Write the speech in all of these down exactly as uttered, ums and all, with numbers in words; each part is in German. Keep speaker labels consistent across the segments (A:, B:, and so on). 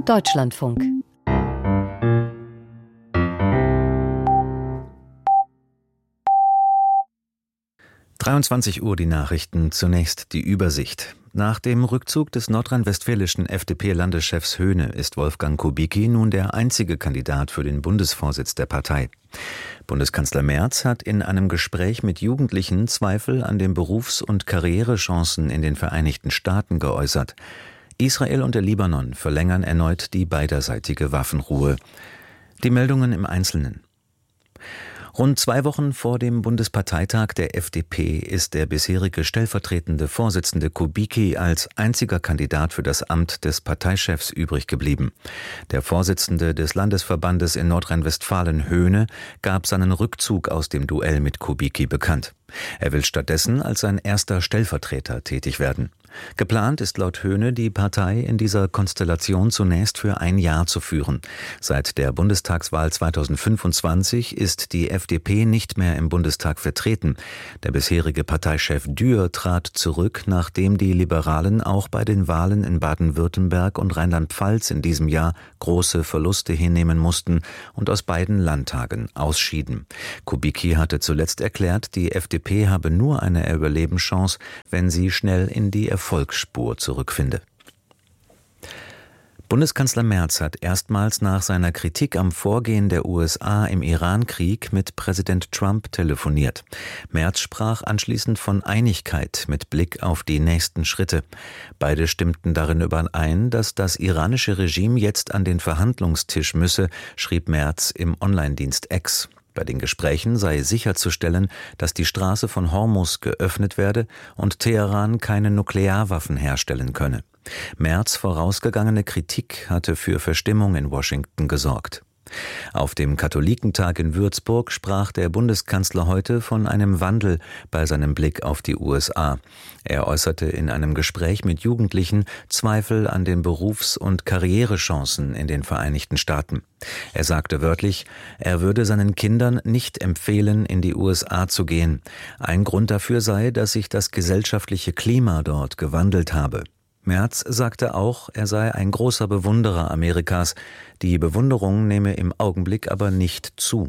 A: Deutschlandfunk.
B: dreiundzwanzig Uhr die Nachrichten, zunächst die Übersicht. Nach dem Rückzug des nordrhein-westfälischen F D P-Landeschefs Höhne ist Wolfgang Kubicki nun der einzige Kandidat für den Bundesvorsitz der Partei. Bundeskanzler Merz hat in einem Gespräch mit Jugendlichen Zweifel an den Berufs- und Karrierechancen in den Vereinigten Staaten geäußert. Israel und der Libanon verlängern erneut die beiderseitige Waffenruhe. Die Meldungen im Einzelnen. Rund zwei Wochen vor dem Bundesparteitag der F D P ist der bisherige stellvertretende Vorsitzende Kubicki als einziger Kandidat für das Amt des Parteichefs übrig geblieben. Der Vorsitzende des Landesverbandes in Nordrhein-Westfalen, Höhne, gab seinen Rückzug aus dem Duell mit Kubicki bekannt. Er will stattdessen als sein erster Stellvertreter tätig werden. Geplant ist laut Höhne, die Partei in dieser Konstellation zunächst für ein Jahr zu führen. Seit der Bundestagswahl zweitausendfünfundzwanzig ist die F D P nicht mehr im Bundestag vertreten. Der bisherige Parteichef Dürr trat zurück, nachdem die Liberalen auch bei den Wahlen in Baden-Württemberg und Rheinland-Pfalz in diesem Jahr große Verluste hinnehmen mussten und aus beiden Landtagen ausschieden. Kubicki hatte zuletzt erklärt, die F D P habe nur eine Überlebenschance, wenn sie schnell in die Erfolgsspur zurückfinde. Bundeskanzler Merz hat erstmals nach seiner Kritik am Vorgehen der U S A im Iran-Krieg mit Präsident Trump telefoniert. Merz sprach anschließend von Einigkeit mit Blick auf die nächsten Schritte. Beide stimmten darin überein, dass das iranische Regime jetzt an den Verhandlungstisch müsse, schrieb Merz im Online-Dienst X. Bei den Gesprächen sei sicherzustellen, dass die Straße von Hormuz geöffnet werde und Teheran keine Nuklearwaffen herstellen könne. Merz' vorausgegangene Kritik hatte für Verstimmung in Washington gesorgt. Auf dem Katholikentag in Würzburg sprach der Bundeskanzler heute von einem Wandel bei seinem Blick auf die U S A. Er äußerte in einem Gespräch mit Jugendlichen Zweifel an den Berufs- und Karrierechancen in den Vereinigten Staaten. Er sagte wörtlich, er würde seinen Kindern nicht empfehlen, in die U S A zu gehen. Ein Grund dafür sei, dass sich das gesellschaftliche Klima dort gewandelt habe. Merz sagte auch, er sei ein großer Bewunderer Amerikas. Die Bewunderung nehme im Augenblick aber nicht zu.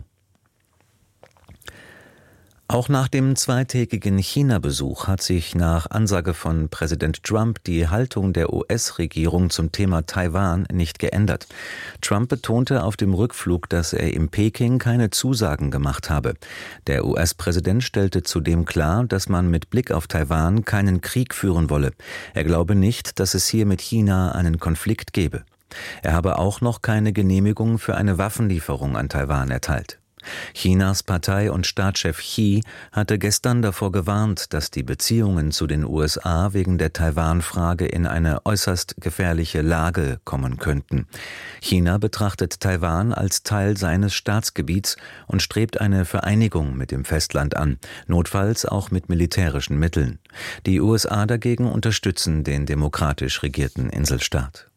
B: Auch nach dem zweitägigen China-Besuch hat sich nach Ansage von Präsident Trump die Haltung der U S-Regierung zum Thema Taiwan nicht geändert. Trump betonte auf dem Rückflug, dass er in Peking keine Zusagen gemacht habe. Der U S-Präsident stellte zudem klar, dass man mit Blick auf Taiwan keinen Krieg führen wolle. Er glaube nicht, dass es hier mit China einen Konflikt gebe. Er habe auch noch keine Genehmigung für eine Waffenlieferung an Taiwan erteilt. Chinas Partei- und Staatschef Xi hatte gestern davor gewarnt, dass die Beziehungen zu den U S A wegen der Taiwan-Frage in eine äußerst gefährliche Lage kommen könnten. China betrachtet Taiwan als Teil seines Staatsgebiets und strebt eine Vereinigung mit dem Festland an, notfalls auch mit militärischen Mitteln. Die U S A dagegen unterstützen den demokratisch regierten Inselstaat.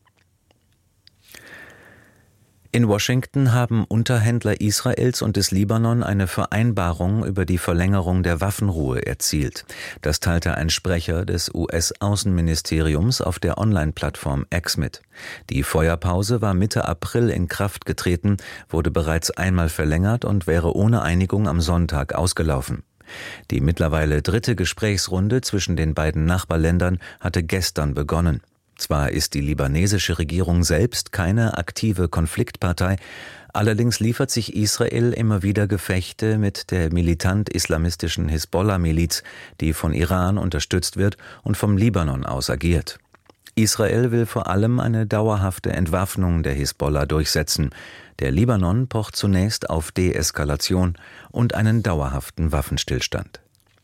B: In Washington haben Unterhändler Israels und des Libanon eine Vereinbarung über die Verlängerung der Waffenruhe erzielt. Das teilte ein Sprecher des U S-Außenministeriums auf der Online-Plattform X mit. Die Feuerpause war Mitte April in Kraft getreten, wurde bereits einmal verlängert und wäre ohne Einigung am Sonntag ausgelaufen. Die mittlerweile dritte Gesprächsrunde zwischen den beiden Nachbarländern hatte gestern begonnen. Zwar ist die libanesische Regierung selbst keine aktive Konfliktpartei, allerdings liefert sich Israel immer wieder Gefechte mit der militant-islamistischen Hisbollah-Miliz, die von Iran unterstützt wird und vom Libanon aus agiert. Israel will vor allem eine dauerhafte Entwaffnung der Hisbollah durchsetzen. Der Libanon pocht zunächst auf Deeskalation und einen dauerhaften Waffenstillstand.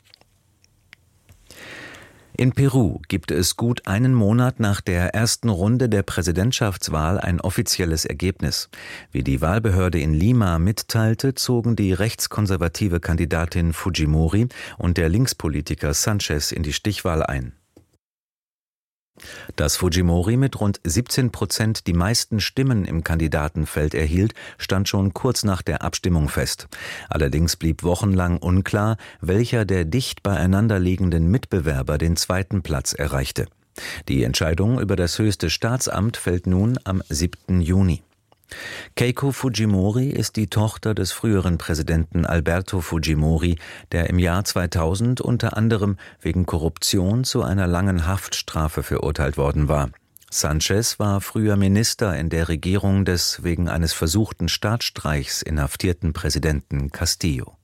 B: In Peru gibt es gut einen Monat nach der ersten Runde der Präsidentschaftswahl ein offizielles Ergebnis. Wie die Wahlbehörde in Lima mitteilte, zogen die rechtskonservative Kandidatin Fujimori und der Linkspolitiker Sanchez in die Stichwahl ein. Dass Fujimori mit rund siebzehn Prozent die meisten Stimmen im Kandidatenfeld erhielt, stand schon kurz nach der Abstimmung fest. Allerdings blieb wochenlang unklar, welcher der dicht beieinander liegenden Mitbewerber den zweiten Platz erreichte. Die Entscheidung über das höchste Staatsamt fällt nun am siebten Juni. Keiko Fujimori ist die Tochter des früheren Präsidenten Alberto Fujimori, der im Jahr zweitausend unter anderem wegen Korruption zu einer langen Haftstrafe verurteilt worden war. Sanchez war früher Minister in der Regierung des wegen eines versuchten Staatsstreichs inhaftierten Präsidenten Castillo.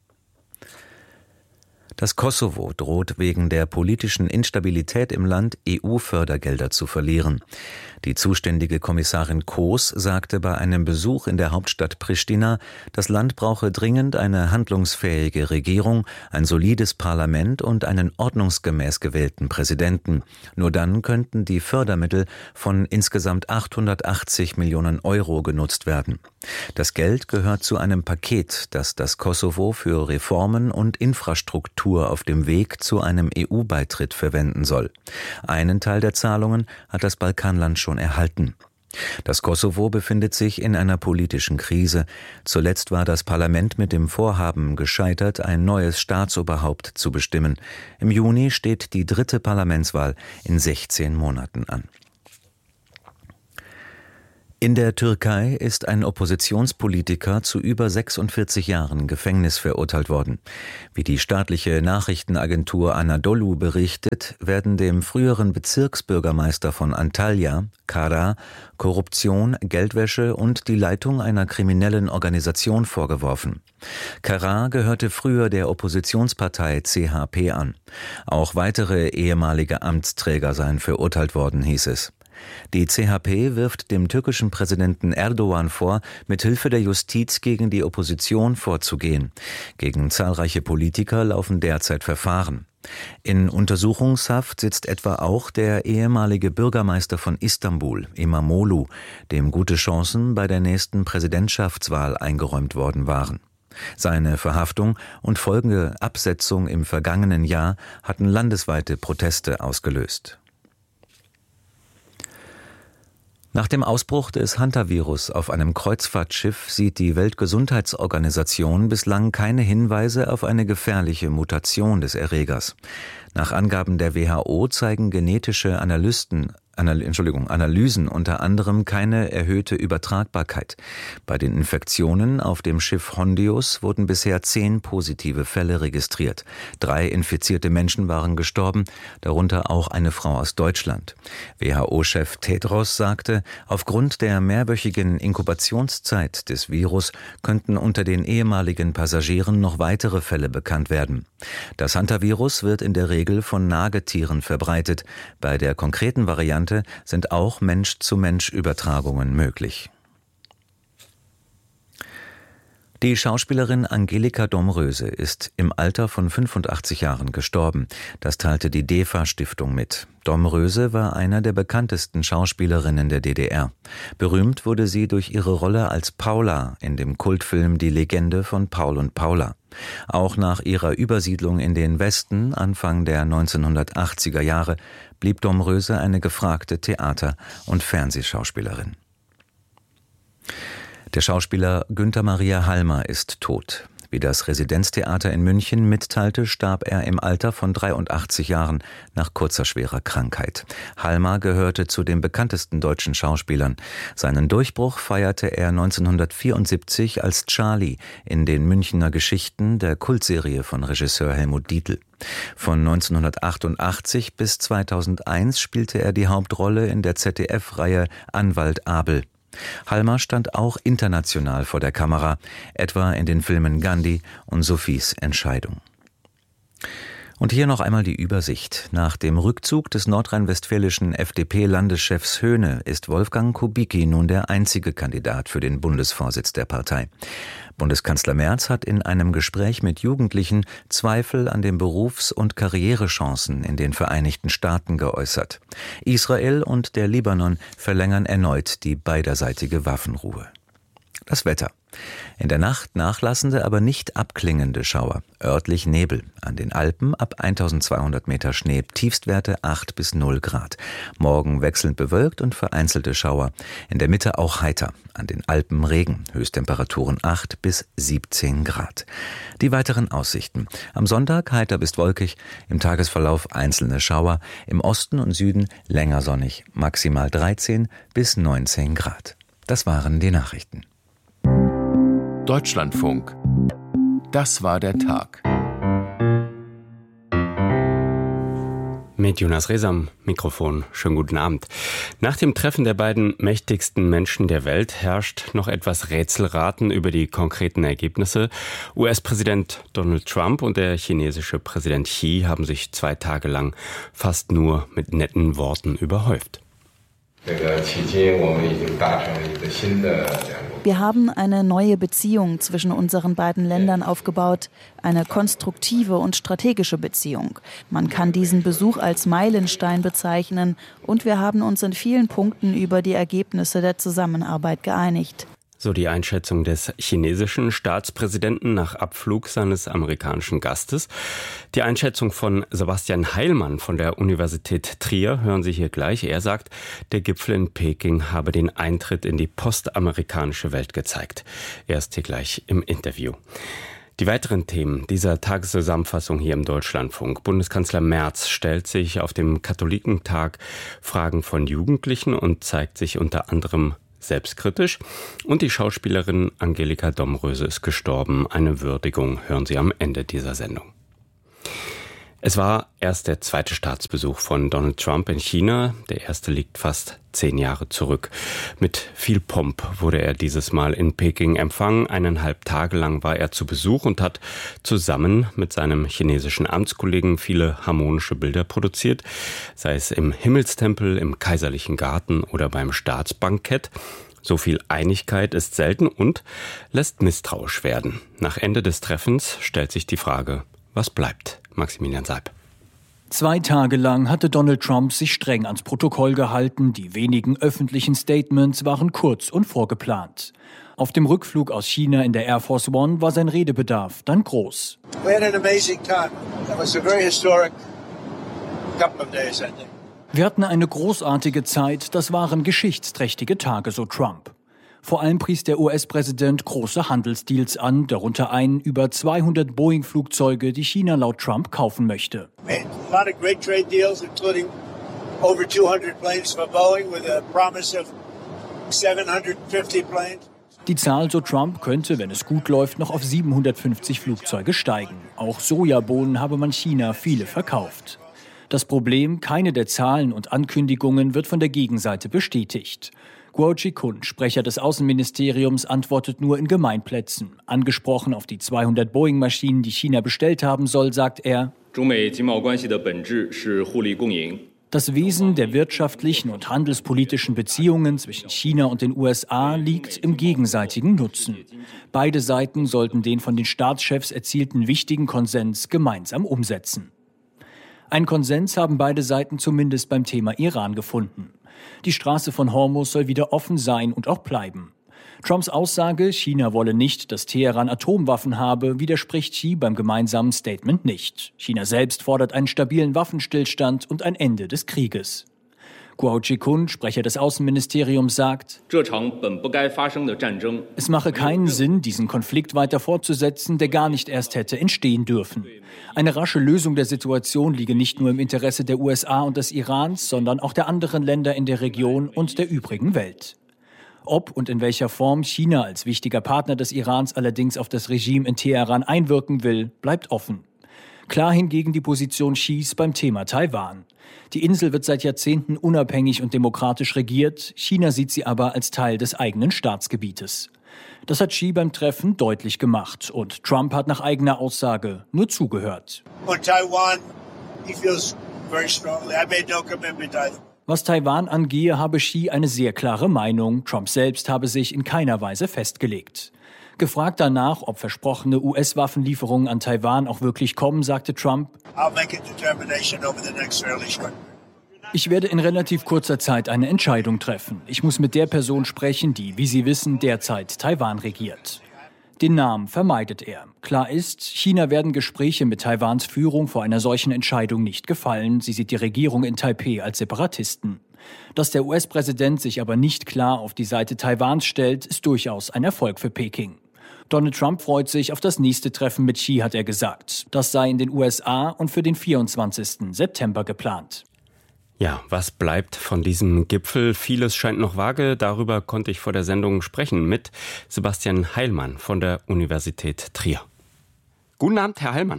B: Das Kosovo droht wegen der politischen Instabilität im Land E U-Fördergelder zu verlieren. Die zuständige Kommissarin Koos sagte bei einem Besuch in der Hauptstadt Pristina, das Land brauche dringend eine handlungsfähige Regierung, ein solides Parlament und einen ordnungsgemäß gewählten Präsidenten. Nur dann könnten die Fördermittel von insgesamt achthundertachtzig Millionen Euro genutzt werden. Das Geld gehört zu einem Paket, das das Kosovo für Reformen und Infrastruktur auf dem Weg zu einem E U-Beitritt verwenden soll. Einen Teil der Zahlungen hat das Balkanland schon erhalten. Das Kosovo befindet sich in einer politischen Krise. Zuletzt war das Parlament mit dem Vorhaben gescheitert, ein neues Staatsoberhaupt zu bestimmen. Im Juni steht die dritte Parlamentswahl in sechzehn Monaten an. In der Türkei ist ein Oppositionspolitiker zu über sechsundvierzig Jahren Gefängnis verurteilt worden. Wie die staatliche Nachrichtenagentur Anadolu berichtet, werden dem früheren Bezirksbürgermeister von Antalya, Kara, Korruption, Geldwäsche und die Leitung einer kriminellen Organisation vorgeworfen. Kara gehörte früher der Oppositionspartei C H P an. Auch weitere ehemalige Amtsträger seien verurteilt worden, hieß es. Die C H P wirft dem türkischen Präsidenten Erdogan vor, mit Hilfe der Justiz gegen die Opposition vorzugehen. Gegen zahlreiche Politiker laufen derzeit Verfahren. In Untersuchungshaft sitzt etwa auch der ehemalige Bürgermeister von Istanbul, İmamoğlu, dem gute Chancen bei der nächsten Präsidentschaftswahl eingeräumt worden waren. Seine Verhaftung und folgende Absetzung im vergangenen Jahr hatten landesweite Proteste ausgelöst. Nach dem Ausbruch des Hantavirus auf einem Kreuzfahrtschiff sieht die Weltgesundheitsorganisation bislang keine Hinweise auf eine gefährliche Mutation des Erregers. Nach Angaben der W H O zeigen genetische Analysten Anal- Entschuldigung, Analysen unter anderem keine erhöhte Übertragbarkeit. Bei den Infektionen auf dem Schiff Hondius wurden bisher zehn positive Fälle registriert. Drei infizierte Menschen waren gestorben, darunter auch eine Frau aus Deutschland. W H O-Chef Tedros sagte, aufgrund der mehrwöchigen Inkubationszeit des Virus könnten unter den ehemaligen Passagieren noch weitere Fälle bekannt werden. Das Hantavirus wird in der Regel von Nagetieren verbreitet. Bei der konkreten Variante sind auch Mensch-zu-Mensch-Übertragungen möglich. Die Schauspielerin Angelika Domröse ist im Alter von fünfundachtzig Jahren gestorben. Das teilte die D E F A-Stiftung mit. Domröse war einer der bekanntesten Schauspielerinnen der D D R. Berühmt wurde sie durch ihre Rolle als Paula in dem Kultfilm Die Legende von Paul und Paula. Auch nach ihrer Übersiedlung in den Westen Anfang der neunzehnhundertachtziger Jahre blieb Domröse eine gefragte Theater- und Fernsehschauspielerin. Der Schauspieler Günther Maria Halmer ist tot. Wie das Residenztheater in München mitteilte, starb er im Alter von dreiundachtzig Jahren nach kurzer schwerer Krankheit. Halmer gehörte zu den bekanntesten deutschen Schauspielern. Seinen Durchbruch feierte er neunzehnhundertvierundsiebzig als Charlie in den Münchner Geschichten der Kultserie von Regisseur Helmut Dietl. Von neunzehnhundertachtundachtzig bis zweitausendeins spielte er die Hauptrolle in der Z D F-Reihe Anwalt Abel. Halmer stand auch international vor der Kamera, etwa in den Filmen Gandhi und Sophies Entscheidung. Und hier noch einmal die Übersicht. Nach dem Rückzug des nordrhein-westfälischen F D P-Landeschefs Höhne ist Wolfgang Kubicki nun der einzige Kandidat für den Bundesvorsitz der Partei. Bundeskanzler Merz hat in einem Gespräch mit Jugendlichen Zweifel an den Berufs- und Karrierechancen in den Vereinigten Staaten geäußert. Israel und der Libanon verlängern erneut die beiderseitige Waffenruhe. Das Wetter. In der Nacht nachlassende, aber nicht abklingende Schauer. Örtlich Nebel. An den Alpen ab eintausendzweihundert Meter Schnee. Tiefstwerte acht bis null Grad. Morgen wechselnd bewölkt und vereinzelte Schauer. In der Mitte auch heiter. An den Alpen Regen. Höchsttemperaturen acht bis siebzehn Grad. Die weiteren Aussichten. Am Sonntag heiter bis wolkig. Im Tagesverlauf einzelne Schauer. Im Osten und Süden länger sonnig. Maximal dreizehn bis neunzehn Grad. Das waren die Nachrichten.
A: Deutschlandfunk. Das war der Tag.
C: Mit Jonas Reza am Mikrofon. Schönen guten Abend. Nach dem Treffen der beiden mächtigsten Menschen der Welt herrscht noch etwas Rätselraten über die konkreten Ergebnisse. U S-Präsident Donald Trump und der chinesische Präsident Xi haben sich zwei Tage lang fast nur mit netten Worten überhäuft.
D: Wir haben eine neue Beziehung zwischen unseren beiden Ländern aufgebaut, eine konstruktive und strategische Beziehung. Man kann diesen Besuch als Meilenstein bezeichnen und wir haben uns in vielen Punkten über die Ergebnisse der Zusammenarbeit geeinigt.
C: So die Einschätzung des chinesischen Staatspräsidenten nach Abflug seines amerikanischen Gastes. Die Einschätzung von Sebastian Heilmann von der Universität Trier hören Sie hier gleich. Er sagt, der Gipfel in Peking habe den Eintritt in die postamerikanische Welt gezeigt. Er ist hier gleich im Interview. Die weiteren Themen dieser Tageszusammenfassung hier im Deutschlandfunk. Bundeskanzler Merz stellt sich auf dem Katholikentag Fragen von Jugendlichen und zeigt sich unter anderem selbstkritisch. Und die Schauspielerin Angelika Domröse ist gestorben. Eine Würdigung hören Sie am Ende dieser Sendung. Es war erst der zweite Staatsbesuch von Donald Trump in China. Der erste liegt fast zehn Jahre zurück. Mit viel Pomp wurde er dieses Mal in Peking empfangen. Eineinhalb Tage lang war er zu Besuch und hat zusammen mit seinem chinesischen Amtskollegen viele harmonische Bilder produziert. Sei es im Himmelstempel, im Kaiserlichen Garten oder beim Staatsbankett. So viel Einigkeit ist selten und lässt misstrauisch werden. Nach Ende des Treffens stellt sich die Frage, was bleibt? Maximilian Seib.
E: Zwei Tage lang hatte Donald Trump sich streng ans Protokoll gehalten. Die wenigen öffentlichen Statements waren kurz und vorgeplant. Auf dem Rückflug aus China in der Air Force One war sein Redebedarf dann groß. Wir hatten eine großartige Zeit, das waren geschichtsträchtige Tage, so Trump. Vor allem pries der U S-Präsident große Handelsdeals an, darunter einen über zweihundert Boeing-Flugzeuge, die China laut Trump kaufen möchte. Die Zahl, so Trump, könnte, wenn es gut läuft, noch auf siebenhundertfünfzig Flugzeuge steigen. Auch Sojabohnen habe man China viele verkauft. Das Problem, keine der Zahlen und Ankündigungen wird von der Gegenseite bestätigt. Guo Jikun, Sprecher des Außenministeriums, antwortet nur in Gemeinplätzen. Angesprochen auf die zweihundert Boeing-Maschinen, die China bestellt haben soll, sagt er: Das Wesen der wirtschaftlichen und handelspolitischen Beziehungen zwischen China und den U S A liegt im gegenseitigen Nutzen. Beide Seiten sollten den von den Staatschefs erzielten wichtigen Konsens gemeinsam umsetzen. Einen Konsens haben beide Seiten zumindest beim Thema Iran gefunden. Die Straße von Hormuz soll wieder offen sein und auch bleiben. Trumps Aussage, China wolle nicht, dass Teheran Atomwaffen habe, widerspricht Xi beim gemeinsamen Statement nicht. China selbst fordert einen stabilen Waffenstillstand und ein Ende des Krieges. Guo Jikun, Sprecher des Außenministeriums, sagt: Es mache keinen Sinn, diesen Konflikt weiter fortzusetzen, der gar nicht erst hätte entstehen dürfen. Eine rasche Lösung der Situation liege nicht nur im Interesse der U S A und des Irans, sondern auch der anderen Länder in der Region und der übrigen Welt. Ob und in welcher Form China als wichtiger Partner des Irans allerdings auf das Regime in Teheran einwirken will, bleibt offen. Klar hingegen die Position Xis beim Thema Taiwan. Die Insel wird seit Jahrzehnten unabhängig und demokratisch regiert, China sieht sie aber als Teil des eigenen Staatsgebietes. Das hat Xi beim Treffen deutlich gemacht und Trump hat nach eigener Aussage nur zugehört. Was Taiwan angehe, habe Xi eine sehr klare Meinung. Trump selbst habe sich in keiner Weise festgelegt. Gefragt danach, ob versprochene U S-Waffenlieferungen an Taiwan auch wirklich kommen, sagte Trump: Ich werde in relativ kurzer Zeit eine Entscheidung treffen. Ich muss mit der Person sprechen, die, wie Sie wissen, derzeit Taiwan regiert. Den Namen vermeidet er. Klar ist, China werden Gespräche mit Taiwans Führung vor einer solchen Entscheidung nicht gefallen. Sie sieht die Regierung in Taipeh als Separatisten. Dass der U S-Präsident sich aber nicht klar auf die Seite Taiwans stellt, ist durchaus ein Erfolg für Peking. Donald Trump freut sich auf das nächste Treffen mit Xi, hat er gesagt. Das sei in den U S A und für den vierundzwanzigsten September geplant.
C: Ja, was bleibt von diesem Gipfel? Vieles scheint noch vage. Darüber konnte ich vor der Sendung sprechen mit Sebastian Heilmann von der Universität Trier. Guten Abend, Herr Heilmann.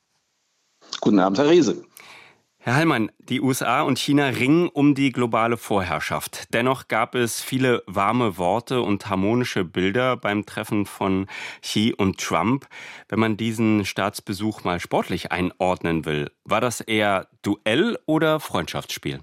F: Guten Abend, Herr Riese.
C: Herr Heilmann, die U S A und China ringen um die globale Vorherrschaft. Dennoch gab es viele warme Worte und harmonische Bilder beim Treffen von Xi und Trump. Wenn man diesen Staatsbesuch mal sportlich einordnen will, war das eher Duell oder Freundschaftsspiel?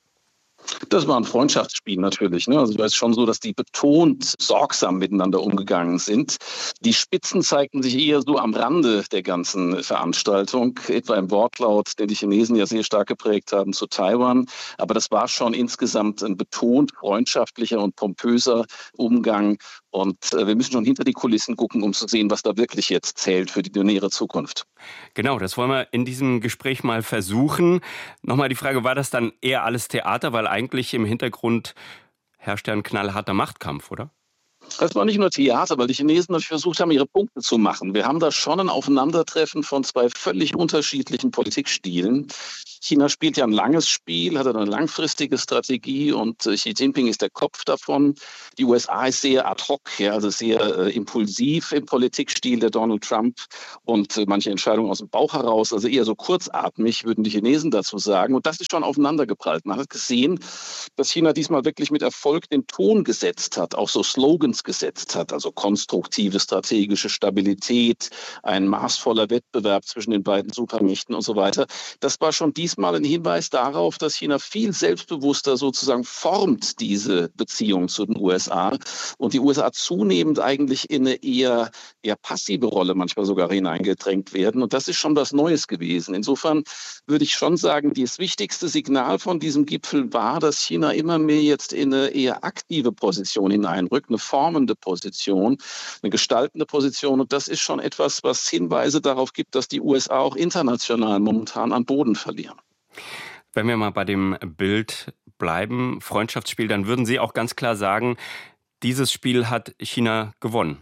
F: Das war ein Freundschaftsspiel natürlich. Ne? Also es ist schon so, dass die betont sorgsam miteinander umgegangen sind. Die Spitzen zeigten sich eher so am Rande der ganzen Veranstaltung, etwa im Wortlaut, den die Chinesen ja sehr stark geprägt haben zu Taiwan. Aber das war schon insgesamt ein betont freundschaftlicher und pompöser Umgang. Und äh, wir müssen schon hinter die Kulissen gucken, um zu sehen, was da wirklich jetzt zählt für die nähere Zukunft.
C: Genau, das wollen wir in diesem Gespräch mal versuchen. Nochmal die Frage, war das dann eher alles Theater? Weil eigentlich im Hintergrund herrscht ja ein knallharter Machtkampf, oder?
F: Das war nicht nur Theater, weil die Chinesen natürlich versucht haben, ihre Punkte zu machen. Wir haben da schon ein Aufeinandertreffen von zwei völlig unterschiedlichen Politikstilen. China spielt ja ein langes Spiel, hat eine langfristige Strategie und Xi Jinping ist der Kopf davon. Die U S A ist sehr ad hoc, ja, also sehr äh, impulsiv im Politikstil der Donald Trump und äh, manche Entscheidungen aus dem Bauch heraus, also eher so kurzatmig, würden die Chinesen dazu sagen. Und das ist schon aufeinandergeprallt. Man hat gesehen, dass China diesmal wirklich mit Erfolg den Ton gesetzt hat, auch so Slogans gesetzt hat, also konstruktive strategische Stabilität, ein maßvoller Wettbewerb zwischen den beiden Supermächten und so weiter. Das war schon diesmal ein Hinweis darauf, dass China viel selbstbewusster sozusagen formt diese Beziehung zu den U S A und die U S A zunehmend eigentlich in eine eher, eher passive Rolle manchmal sogar hineingedrängt werden. Und das ist schon was Neues gewesen. Insofern würde ich schon sagen, das wichtigste Signal von diesem Gipfel war, dass China immer mehr jetzt in eine eher aktive Position hineinrückt, eine formende Position, eine gestaltende Position. Und das ist schon etwas, was Hinweise darauf gibt, dass die U S A auch international momentan an Boden verlieren.
C: Wenn wir mal bei dem Bild bleiben, Freundschaftsspiel, dann würden Sie auch ganz klar sagen, dieses Spiel hat China gewonnen.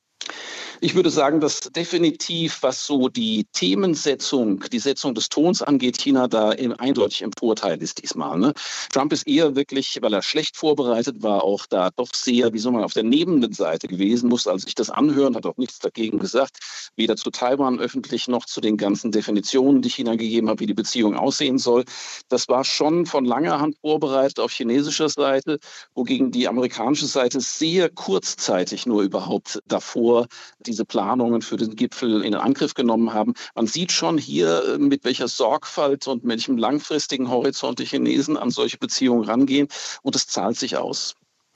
F: Ich würde sagen, dass definitiv, was so die Themensetzung, die Setzung des Tons angeht, China da eindeutig im Vorteil ist diesmal. Ne? Trump ist eher wirklich, weil er schlecht vorbereitet war, auch da doch sehr, wie soll man, auf der nehmenden Seite gewesen, musste also sich das anhören, hat auch nichts dagegen gesagt, weder zu Taiwan öffentlich noch zu den ganzen Definitionen, die China gegeben hat, wie die Beziehung aussehen soll. Das war schon von langer Hand vorbereitet auf chinesischer Seite, wogegen die amerikanische Seite sehr kurzzeitig nur überhaupt davor diese Planungen für den Gipfel in Angriff genommen haben. Man sieht schon hier, mit welcher Sorgfalt und mit welchem langfristigen Horizont die Chinesen an solche Beziehungen rangehen. Und es zahlt sich aus.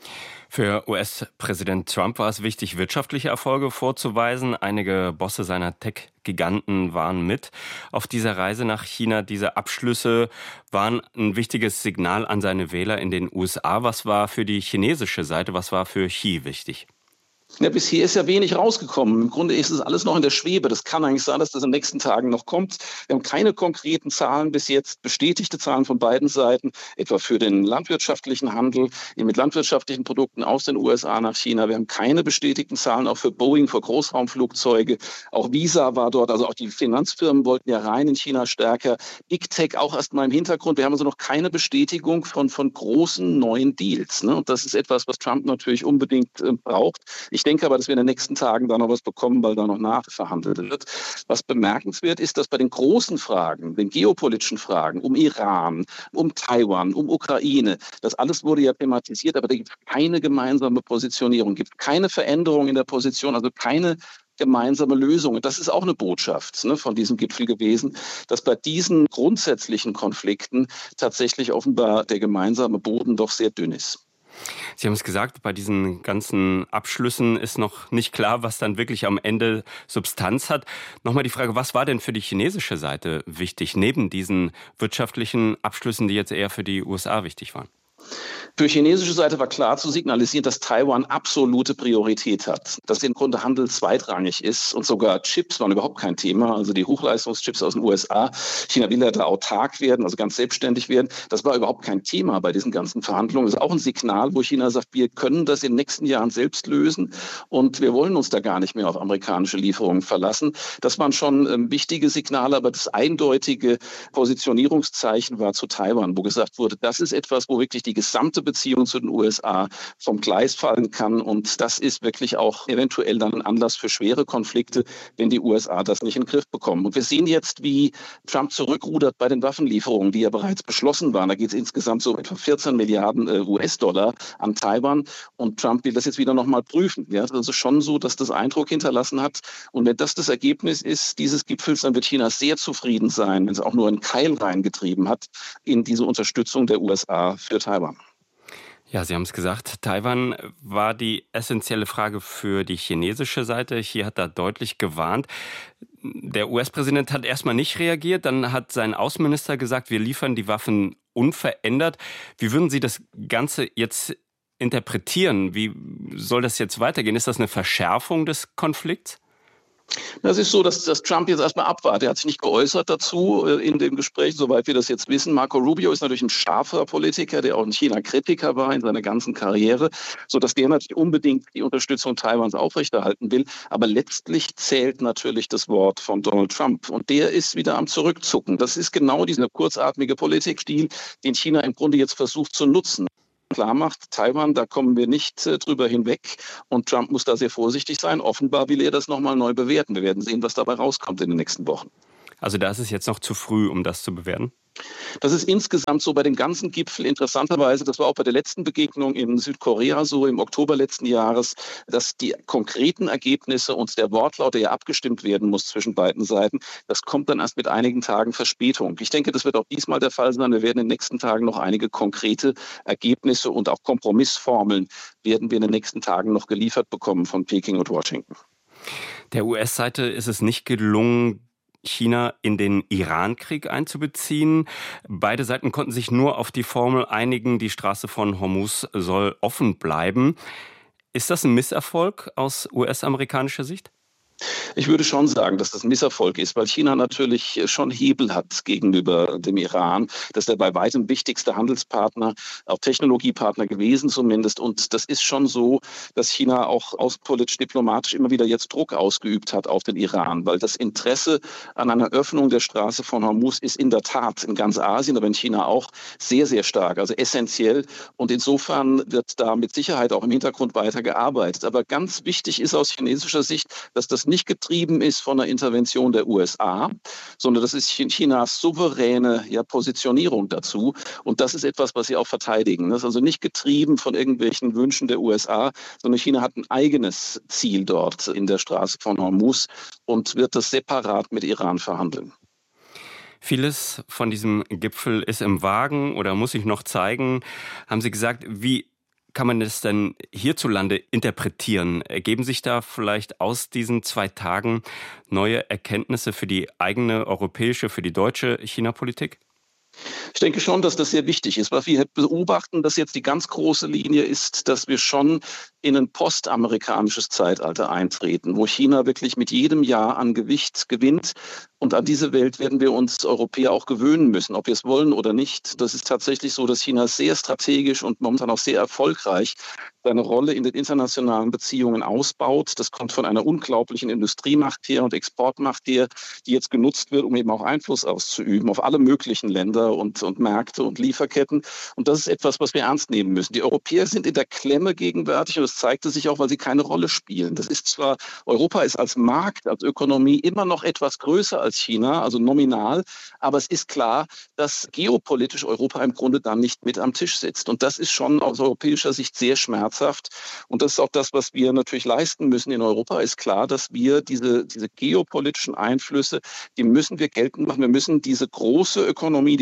C: Für U S-Präsident Trump war es wichtig, wirtschaftliche Erfolge vorzuweisen. Einige Bosse seiner Tech-Giganten waren mit auf dieser Reise nach China. Diese Abschlüsse waren ein wichtiges Signal an seine Wähler in den U S A. Was war für die chinesische Seite, was war für Xi wichtig?
F: Ja, bisher ist ja wenig rausgekommen. Im Grunde ist es alles noch in der Schwebe. Das kann eigentlich sein, dass das in den nächsten Tagen noch kommt. Wir haben keine konkreten Zahlen bis jetzt, bestätigte Zahlen von beiden Seiten, etwa für den landwirtschaftlichen Handel mit landwirtschaftlichen Produkten aus den U S A nach China. Wir haben keine bestätigten Zahlen, auch für Boeing, für Großraumflugzeuge. Auch Visa war dort, also auch die Finanzfirmen wollten ja rein in China stärker. Big Tech auch erst mal im Hintergrund. Wir haben also noch keine Bestätigung von, von großen neuen Deals. Ne? Und das ist etwas, was Trump natürlich unbedingt äh, braucht. Ich Ich denke aber, dass wir in den nächsten Tagen da noch was bekommen, weil da noch nachverhandelt wird. Was bemerkenswert ist, dass bei den großen Fragen, den geopolitischen Fragen um Iran, um Taiwan, um Ukraine, das alles wurde ja thematisiert, aber da gibt es keine gemeinsame Positionierung, gibt keine Veränderung in der Position, also keine gemeinsame Lösung. Und das ist auch eine Botschaft, ne, von diesem Gipfel gewesen, dass bei diesen grundsätzlichen Konflikten tatsächlich offenbar der gemeinsame Boden doch sehr dünn ist.
C: Sie haben es gesagt, bei diesen ganzen Abschlüssen ist noch nicht klar, was dann wirklich am Ende Substanz hat. Nochmal die Frage, was war denn für die chinesische Seite wichtig, neben diesen wirtschaftlichen Abschlüssen, die jetzt eher für die U S A wichtig waren?
F: Für die chinesische Seite war klar zu signalisieren, dass Taiwan absolute Priorität hat, dass im Grunde Handel zweitrangig ist und sogar Chips waren überhaupt kein Thema, also die Hochleistungschips aus den U S A. China will ja da autark werden, also ganz selbstständig werden. Das war überhaupt kein Thema bei diesen ganzen Verhandlungen. Das ist auch ein Signal, wo China sagt, wir können das in den nächsten Jahren selbst lösen und wir wollen uns da gar nicht mehr auf amerikanische Lieferungen verlassen. Das waren schon ähm, wichtige Signale, aber das eindeutige Positionierungszeichen war zu Taiwan, wo gesagt wurde, das ist etwas, wo wirklich die gesamte Beziehung zu den U S A vom Gleis fallen kann. Und das ist wirklich auch eventuell dann ein Anlass für schwere Konflikte, wenn die U S A das nicht in den Griff bekommen. Und wir sehen jetzt, wie Trump zurückrudert bei den Waffenlieferungen, die ja bereits beschlossen waren. Da geht es insgesamt so etwa vierzehn Milliarden U S-Dollar an Taiwan. Und Trump will das jetzt wieder nochmal prüfen. Ja, das ist schon so, dass das Eindruck hinterlassen hat. Und wenn das das Ergebnis ist dieses Gipfels, dann wird China sehr zufrieden sein, wenn es auch nur einen Keil reingetrieben hat in diese Unterstützung der U S A für Taiwan.
C: Ja, Sie haben es gesagt, Taiwan war die essentielle Frage für die chinesische Seite. Hier hat er deutlich gewarnt. Der U S-Präsident hat erstmal nicht reagiert, dann hat sein Außenminister gesagt, wir liefern die Waffen unverändert. Wie würden Sie das Ganze jetzt interpretieren? Wie soll das jetzt weitergehen? Ist das eine Verschärfung des Konflikts?
F: Es ist so, dass, dass Trump jetzt erstmal abwartet. Er hat sich nicht geäußert dazu in dem Gespräch, soweit wir das jetzt wissen. Marco Rubio ist natürlich ein scharfer Politiker, der auch ein China-Kritiker war in seiner ganzen Karriere, sodass der natürlich unbedingt die Unterstützung Taiwans aufrechterhalten will. Aber letztlich zählt natürlich das Wort von Donald Trump. Und der ist wieder am Zurückzucken. Das ist genau dieser kurzatmige Politikstil, den China im Grunde jetzt versucht zu nutzen. Klar macht, Taiwan, da kommen wir nicht äh, drüber hinweg und Trump muss da sehr vorsichtig sein. Offenbar will er das nochmal neu bewerten. Wir werden sehen, was dabei rauskommt in den nächsten Wochen.
C: Also da ist es jetzt noch zu früh, um das zu bewerten?
F: Das ist insgesamt so bei dem ganzen Gipfel interessanterweise, das war auch bei der letzten Begegnung in Südkorea so im Oktober letzten Jahres, dass die konkreten Ergebnisse und der Wortlaut, der ja abgestimmt werden muss zwischen beiden Seiten, das kommt dann erst mit einigen Tagen Verspätung. Ich denke, das wird auch diesmal der Fall sein. Wir werden in den nächsten Tagen noch einige konkrete Ergebnisse und auch Kompromissformeln werden wir in den nächsten Tagen noch geliefert bekommen von Peking und Washington.
C: Der U S-Seite ist es nicht gelungen, China in den Iran-Krieg einzubeziehen. Beide Seiten konnten sich nur auf die Formel einigen, die Straße von Hormuz soll offen bleiben. Ist das ein Misserfolg aus U S-amerikanischer Sicht?
F: Ich würde schon sagen, dass das ein Misserfolg ist, weil China natürlich schon Hebel hat gegenüber dem Iran. Das ist der bei weitem wichtigste Handelspartner, auch Technologiepartner gewesen zumindest. Und das ist schon so, dass China auch außenpolitisch, diplomatisch immer wieder jetzt Druck ausgeübt hat auf den Iran, weil das Interesse an einer Öffnung der Straße von Hormuz ist in der Tat in ganz Asien, aber in China auch sehr, sehr stark, also essentiell. Und insofern wird da mit Sicherheit auch im Hintergrund weiter gearbeitet. Aber ganz wichtig ist aus chinesischer Sicht, dass das nicht getrieben ist von einer Intervention der U S A, sondern das ist Chinas souveräne ja, Positionierung dazu. Und das ist etwas, was sie auch verteidigen. Das ist also nicht getrieben von irgendwelchen Wünschen der U S A, sondern China hat ein eigenes Ziel dort in der Straße von Hormuz und wird das separat mit Iran verhandeln.
C: Vieles von diesem Gipfel ist im Wagen oder muss sich noch zeigen. Haben Sie gesagt, wie kann man das denn hierzulande interpretieren? Ergeben sich da vielleicht aus diesen zwei Tagen neue Erkenntnisse für die eigene europäische, für die deutsche China-Politik?
F: Ich denke schon, dass das sehr wichtig ist. Was wir beobachten, dass jetzt die ganz große Linie ist, dass wir schon in ein postamerikanisches Zeitalter eintreten, wo China wirklich mit jedem Jahr an Gewicht gewinnt. Und an diese Welt werden wir uns Europäer auch gewöhnen müssen, ob wir es wollen oder nicht. Das ist tatsächlich so, dass China sehr strategisch und momentan auch sehr erfolgreich seine Rolle in den internationalen Beziehungen ausbaut. Das kommt von einer unglaublichen Industriemacht her und Exportmacht her, die jetzt genutzt wird, um eben auch Einfluss auszuüben auf alle möglichen Länder und, und Märkte und Lieferketten. Und das ist etwas, was wir ernst nehmen müssen. Die Europäer sind in der Klemme gegenwärtig und das zeigte sich auch, weil sie keine Rolle spielen. Das ist zwar, Europa ist als Markt, als Ökonomie immer noch etwas größer als China, also nominal, aber es ist klar, dass geopolitisch Europa im Grunde dann nicht mit am Tisch sitzt. Und das ist schon aus europäischer Sicht sehr schmerzhaft. Und das ist auch das, was wir natürlich leisten müssen in Europa, ist klar, dass wir diese, diese geopolitischen Einflüsse, die müssen wir geltend machen. Wir müssen diese große Ökonomie, diese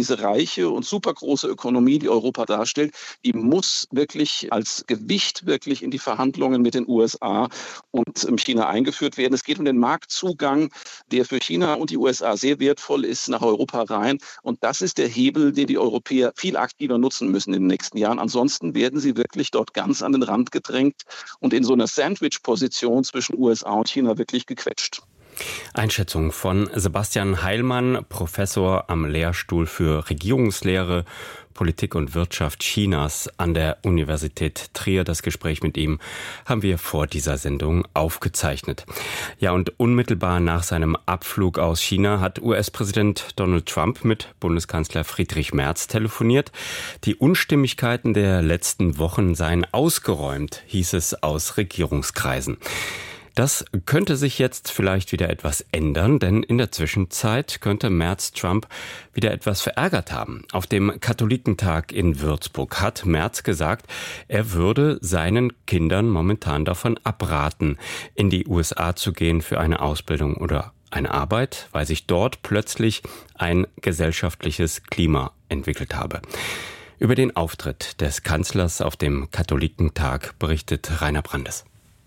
F: diese reiche und supergroße Ökonomie, die Europa darstellt, die muss wirklich als Gewicht wirklich in die Verhandlungen mit den U S A und China eingeführt werden. Es geht um den Marktzugang, der für China und die U S A sehr wertvoll ist, nach Europa rein. Und das ist der Hebel, den die Europäer viel aktiver nutzen müssen in den nächsten Jahren. Ansonsten werden sie wirklich dort ganz an den Rand gedrängt und in so einer Sandwich-Position zwischen U S A und China wirklich gequetscht.
C: Einschätzung von Sebastian Heilmann, Professor am Lehrstuhl für Regierungslehre, Politik und Wirtschaft Chinas an der Universität Trier. Das Gespräch mit ihm haben wir vor dieser Sendung aufgezeichnet. Ja, und unmittelbar nach seinem Abflug aus China hat U S-Präsident Donald Trump mit Bundeskanzler Friedrich Merz telefoniert. Die Unstimmigkeiten der letzten Wochen seien ausgeräumt, hieß es aus Regierungskreisen. Das könnte sich jetzt vielleicht wieder etwas ändern, denn in der Zwischenzeit könnte Merz Trump wieder etwas verärgert haben. Auf dem Katholikentag in Würzburg hat Merz gesagt, er würde seinen Kindern momentan davon abraten, in die U S A zu gehen für eine Ausbildung oder eine Arbeit, weil sich dort plötzlich ein gesellschaftliches Klima entwickelt habe. Über den Auftritt des Kanzlers auf dem Katholikentag berichtet Rainer Brandes.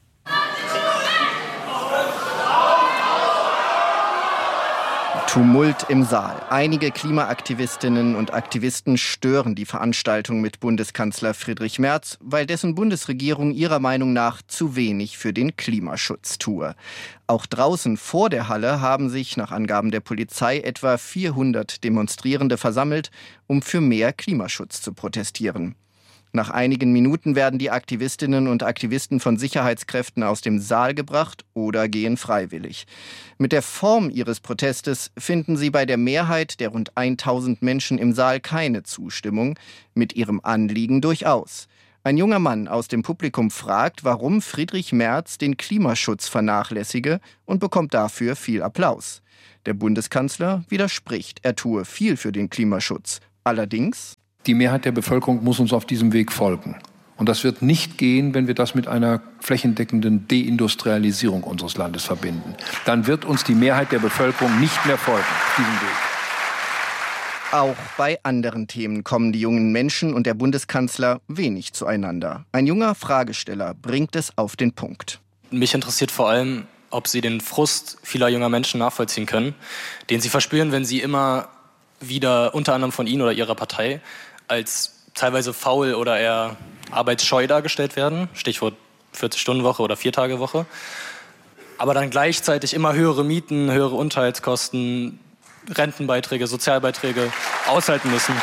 G: Tumult im Saal. Einige Klimaaktivistinnen und Aktivisten stören die Veranstaltung mit Bundeskanzler Friedrich Merz, weil dessen Bundesregierung ihrer Meinung nach zu wenig für den Klimaschutz tue. Auch draußen vor der Halle haben sich nach Angaben der Polizei etwa vierhundert Demonstrierende versammelt, um für mehr Klimaschutz zu protestieren. Nach einigen Minuten werden die Aktivistinnen und Aktivisten von Sicherheitskräften aus dem Saal gebracht oder gehen freiwillig. Mit der Form ihres Protestes finden sie bei der Mehrheit der rund tausend Menschen im Saal keine Zustimmung, mit ihrem Anliegen durchaus. Ein junger Mann aus dem Publikum fragt, warum Friedrich Merz den Klimaschutz vernachlässige und bekommt dafür viel Applaus. Der Bundeskanzler widerspricht, er tue viel für den Klimaschutz. Allerdings:
H: Die Mehrheit der Bevölkerung muss uns auf diesem Weg folgen. Und das wird nicht gehen, wenn wir das mit einer flächendeckenden Deindustrialisierung unseres Landes verbinden. Dann wird uns die Mehrheit der Bevölkerung nicht mehr folgen auf diesem Weg.
G: Auch bei anderen Themen kommen die jungen Menschen und der Bundeskanzler wenig zueinander. Ein junger Fragesteller bringt es auf den Punkt.
I: Mich interessiert vor allem, ob Sie den Frust vieler junger Menschen nachvollziehen können, den sie verspüren, wenn sie immer wieder unter anderem von Ihnen oder Ihrer Partei als teilweise faul oder eher arbeitsscheu dargestellt werden, Stichwort vierzig-Stunden-Woche oder Viertagewoche, aber dann gleichzeitig immer höhere Mieten, höhere Unterhaltskosten, Rentenbeiträge, Sozialbeiträge aushalten müssen.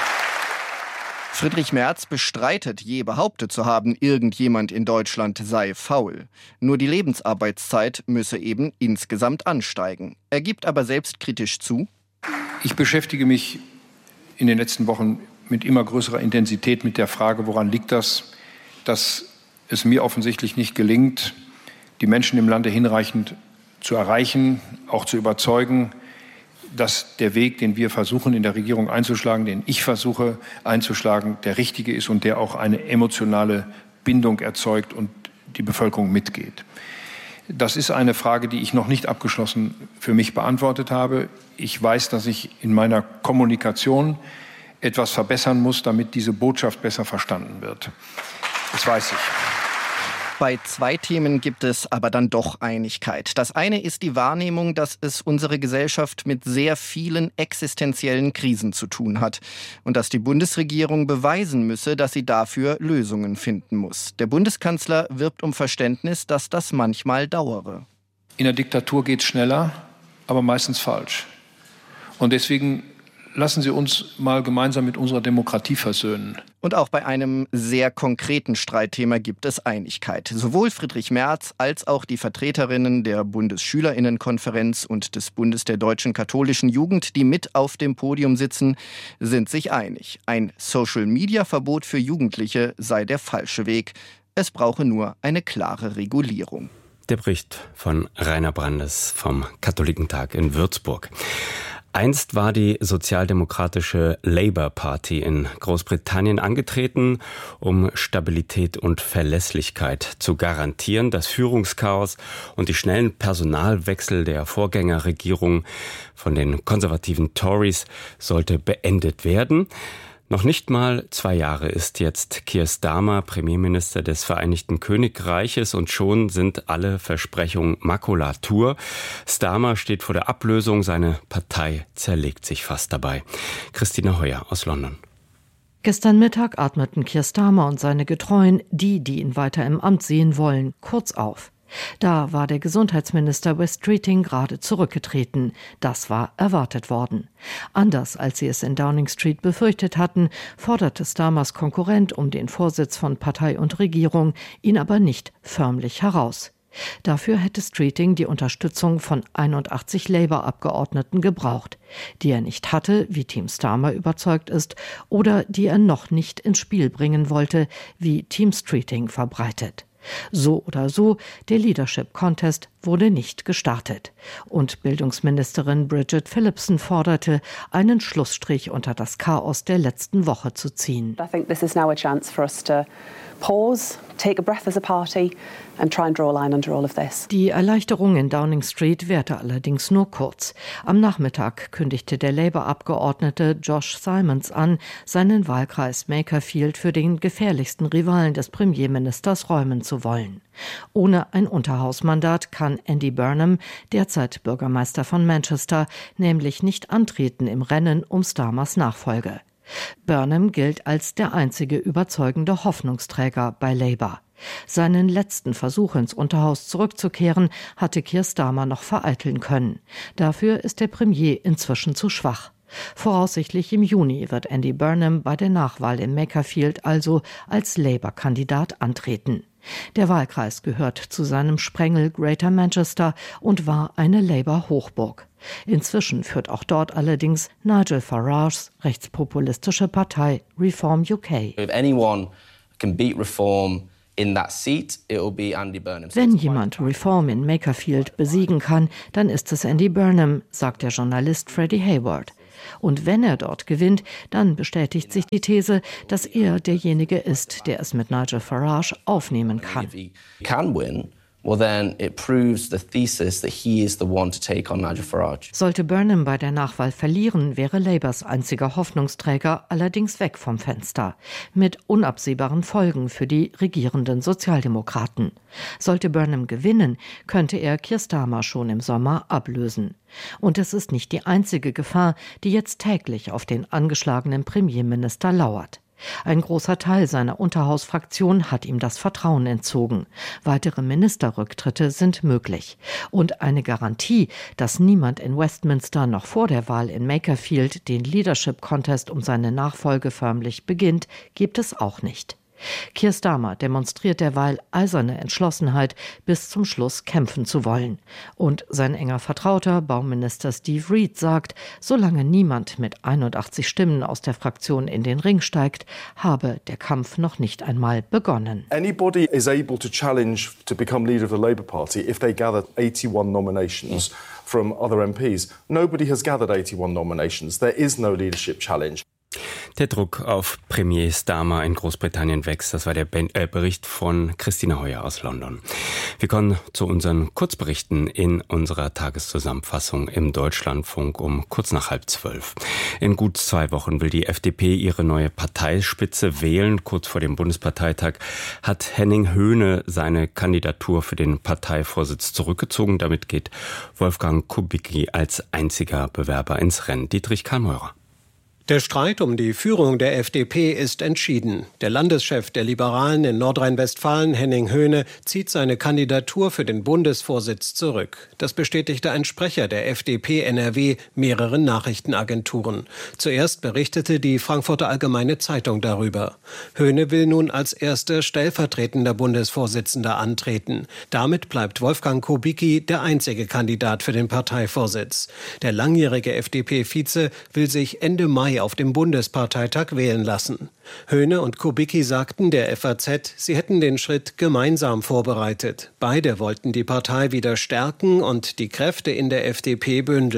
G: Friedrich Merz bestreitet, je behauptet zu haben, irgendjemand in Deutschland sei faul. Nur die Lebensarbeitszeit müsse eben insgesamt ansteigen. Er gibt aber selbstkritisch zu:
H: Ich beschäftige mich in den letzten Wochen mit immer größerer Intensität mit der Frage, woran liegt das, dass es mir offensichtlich nicht gelingt, die Menschen im Lande hinreichend zu erreichen, auch zu überzeugen, dass der Weg, den wir versuchen in der Regierung einzuschlagen, den ich versuche einzuschlagen, der richtige ist und der auch eine emotionale Bindung erzeugt und die Bevölkerung mitgeht. Das ist eine Frage, die ich noch nicht abgeschlossen für mich beantwortet habe. Ich weiß, dass ich in meiner Kommunikation etwas verbessern muss, damit diese Botschaft besser verstanden wird. Das weiß ich.
G: Bei zwei Themen gibt es aber dann doch Einigkeit. Das eine ist die Wahrnehmung, dass es unsere Gesellschaft mit sehr vielen existenziellen Krisen zu tun hat und dass die Bundesregierung beweisen müsse, dass sie dafür Lösungen finden muss. Der Bundeskanzler wirbt um Verständnis, dass das manchmal dauere.
H: In der Diktatur geht es schneller, aber meistens falsch. Und deswegen lassen Sie uns mal gemeinsam mit unserer Demokratie versöhnen.
G: Und auch bei einem sehr konkreten Streitthema gibt es Einigkeit. Sowohl Friedrich Merz als auch die Vertreterinnen der Bundesschülerinnenkonferenz und des Bundes der Deutschen Katholischen Jugend, die mit auf dem Podium sitzen, sind sich einig. Ein Social-Media-Verbot für Jugendliche sei der falsche Weg. Es brauche nur eine klare Regulierung.
C: Der Bericht von Rainer Brandes vom Katholikentag in Würzburg. Einst war die sozialdemokratische Labour Party in Großbritannien angetreten, um Stabilität und Verlässlichkeit zu garantieren. Das Führungschaos und die schnellen Personalwechsel der Vorgängerregierung von den konservativen Tories sollte beendet werden. Noch nicht mal zwei Jahre ist jetzt Keir Starmer Premierminister des Vereinigten Königreiches und schon sind alle Versprechungen Makulatur. Starmer steht vor der Ablösung, seine Partei zerlegt sich fast dabei. Christina Heuer aus London.
J: Gestern Mittag atmeten Keir Starmer und seine Getreuen, die, die ihn weiter im Amt sehen wollen, kurz auf. Da war der Gesundheitsminister Wes Streeting gerade zurückgetreten. Das war erwartet worden. Anders als sie es in Downing Street befürchtet hatten, forderte Starmers Konkurrent um den Vorsitz von Partei und Regierung ihn aber nicht förmlich heraus. Dafür hätte Streeting die Unterstützung von einundachtzig Labour-Abgeordneten gebraucht, die er nicht hatte, wie Team Starmer überzeugt ist, oder die er noch nicht ins Spiel bringen wollte, wie Team Streeting verbreitet. So oder so, der Leadership Contest wurde nicht gestartet. Und Bildungsministerin Bridget Phillipson forderte, einen Schlussstrich unter das Chaos der letzten Woche zu ziehen.
K: I think this is now a chance for us to pause, take a breath as a party and try and draw a line under all of this.
J: Die Erleichterung in Downing Street währte allerdings nur kurz. Am Nachmittag kündigte der Labour-Abgeordnete Josh Simons an, seinen Wahlkreis Makerfield für den gefährlichsten Rivalen des Premierministers räumen zu wollen. Ohne ein Unterhausmandat kann Andy Burnham, derzeit Bürgermeister von Manchester, nämlich nicht antreten im Rennen um Starmers Nachfolge. Burnham gilt als der einzige überzeugende Hoffnungsträger bei Labour. Seinen letzten Versuch, ins Unterhaus zurückzukehren, hatte Keir Starmer noch vereiteln können. Dafür ist der Premier inzwischen zu schwach. Voraussichtlich im Juni wird Andy Burnham bei der Nachwahl in Makerfield also als Labour-Kandidat antreten. Der Wahlkreis gehört zu seinem Sprengel Greater Manchester und war eine Labour-Hochburg. Inzwischen führt auch dort allerdings Nigel Farages rechtspopulistische Partei Reform U K.
L: If anyone can beat Reform in that seat, it will be Andy Burnham.
J: Wenn jemand Reform in Makerfield besiegen kann, dann ist es Andy Burnham, sagt der Journalist Freddie Hayward. Und wenn er dort gewinnt, dann bestätigt sich die These, dass er derjenige ist, der es mit Nigel Farage aufnehmen kann.
L: Well, then it proves the thesis that he is the one to take on Nigel Farage.
J: Sollte Burnham bei der Nachwahl verlieren, wäre Labours einziger Hoffnungsträger allerdings weg vom Fenster. Mit unabsehbaren Folgen für die regierenden Sozialdemokraten. Sollte Burnham gewinnen, könnte er Keir Starmer schon im Sommer ablösen. Und es ist nicht die einzige Gefahr, die jetzt täglich auf den angeschlagenen Premierminister lauert. Ein großer Teil seiner Unterhausfraktion hat ihm das Vertrauen entzogen. Weitere Ministerrücktritte sind möglich. Und eine Garantie, dass niemand in Westminster noch vor der Wahl in Makerfield den Leadership Contest um seine Nachfolge förmlich beginnt, gibt es auch nicht. Keir Starmer demonstriert derweil eiserne Entschlossenheit, bis zum Schluss kämpfen zu wollen. Und sein enger Vertrauter, Bauminister Steve Reid, sagt, solange niemand mit einundachtzig Stimmen aus der Fraktion in den Ring steigt, habe der Kampf noch nicht einmal begonnen.
M: Anybody is able to challenge to become leader of the Labour Party if they gather eighty-one nominations from other M Ps. Nobody has gathered eighty-one nominations. There is no leadership challenge.
C: Der Druck auf Premier Starmer in Großbritannien wächst. Das war der Bericht von Christina Heuer aus London. Wir kommen zu unseren Kurzberichten in unserer Tageszusammenfassung im Deutschlandfunk um kurz nach halb zwölf. In gut zwei Wochen will die F D P ihre neue Parteispitze wählen. Kurz vor dem Bundesparteitag hat Henning Höhne seine Kandidatur für den Parteivorsitz zurückgezogen. Damit geht Wolfgang Kubicki als einziger Bewerber ins Rennen. Dietrich Kahlmeurer.
N: Der Streit um die Führung der F D P ist entschieden. Der Landeschef der Liberalen in Nordrhein-Westfalen, Henning Höhne, zieht seine Kandidatur für den Bundesvorsitz zurück. Das bestätigte ein Sprecher der F D P N R W mehreren Nachrichtenagenturen. Zuerst berichtete die Frankfurter Allgemeine Zeitung darüber. Höhne will nun als erster stellvertretender Bundesvorsitzender antreten. Damit bleibt Wolfgang Kubicki der einzige Kandidat für den Parteivorsitz. Der langjährige F D P-Vize will sich Ende Mai auf dem Bundesparteitag wählen lassen. Höhne und Kubicki sagten der F A Z, sie hätten den Schritt gemeinsam vorbereitet. Beide wollten die Partei wieder stärken und die Kräfte in der F D P bündeln.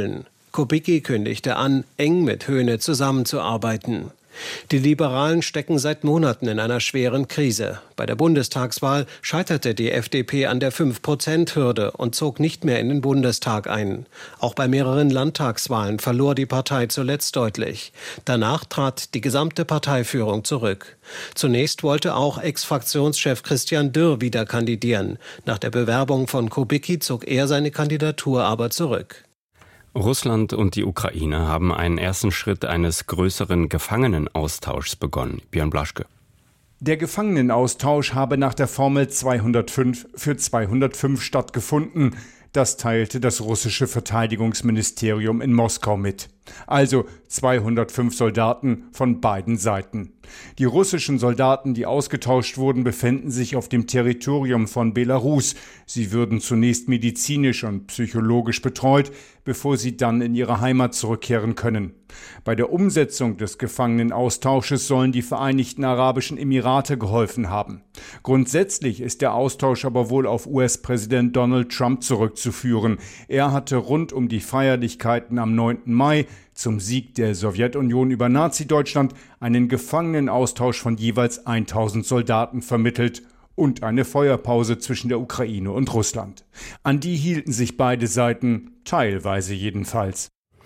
N: Kubicki kündigte an, eng mit Höhne zusammenzuarbeiten. Die Liberalen stecken seit Monaten in einer schweren Krise. Bei der Bundestagswahl scheiterte die F D P an der fünf Prozent Hürde und zog nicht mehr in den Bundestag ein. Auch bei mehreren Landtagswahlen verlor die Partei zuletzt deutlich. Danach trat die gesamte Parteiführung zurück. Zunächst wollte auch Ex-Fraktionschef Christian Dürr wieder kandidieren. Nach der Bewerbung von Kubicki zog er seine Kandidatur aber zurück.
C: Russland und die Ukraine haben einen ersten Schritt eines größeren Gefangenenaustauschs begonnen. Björn Blaschke.
O: Der Gefangenenaustausch habe nach der Formel zweihundertfünf für zweihundertfünf stattgefunden. Das teilte das russische Verteidigungsministerium in Moskau mit. Also zweihundertfünf Soldaten von beiden Seiten. Die russischen Soldaten, die ausgetauscht wurden, befänden sich auf dem Territorium von Belarus. Sie würden zunächst medizinisch und psychologisch betreut, bevor sie dann in ihre Heimat zurückkehren können. Bei der Umsetzung des Gefangenenaustausches sollen die Vereinigten Arabischen Emirate geholfen haben. Grundsätzlich ist der Austausch aber wohl auf U S-Präsident Donald Trump zurückzuführen. Er hatte rund um die Feierlichkeiten am neunten Mai zum Sieg der Sowjetunion über Nazi-Deutschland einen Gefangenenaustausch von jeweils tausend Soldaten vermittelt und eine Feuerpause zwischen der Ukraine und Russland. An die hielten sich beide Seiten, teilweise jedenfalls.